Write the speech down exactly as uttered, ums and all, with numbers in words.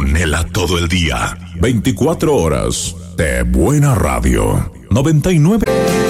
Ponela todo el día. veinticuatro horas de buena radio. noventa y nueve